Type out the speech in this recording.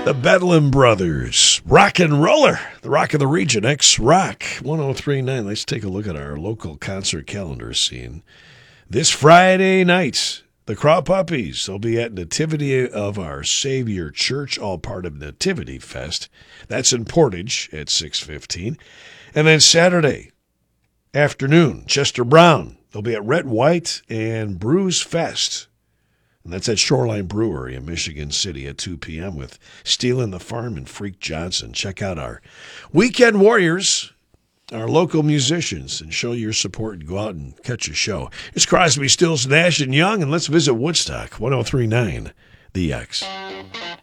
The Bedlam Brothers, Rock and Roller, the rock of the region, X-Rock, 1039. Let's take a look at our local concert calendar scene. This Friday night, the Craw Puppies will be at Nativity of Our Savior Church, all part of Nativity Fest. That's in Portage at 6:15. And then Saturday afternoon, Chester Brown. They'll be at Red, White, and Brews Fest. And that's at Shoreline Brewery in Michigan City at 2 p.m. with Steelin' the Farm and Freak Johnson. Check out our Weekend Warriors, our local musicians, and show your support and go out and catch a show. It's Crosby, Stills, Nash & Young, and let's visit Woodstock, 1039 The X.